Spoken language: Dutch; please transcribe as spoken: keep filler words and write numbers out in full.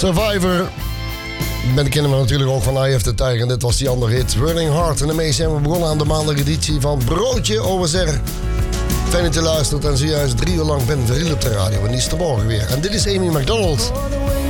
Survivor. Dat kennen we natuurlijk ook van Eye of the Tiger. En dit was die andere hit, Running Hard. En daarmee zijn we begonnen aan de maandageditie van Broodje O S R. Fijn dat je luistert en zojuist drie uur lang Ben Verriel op de radio. En die is er morgen weer. En dit is Amy McDonald.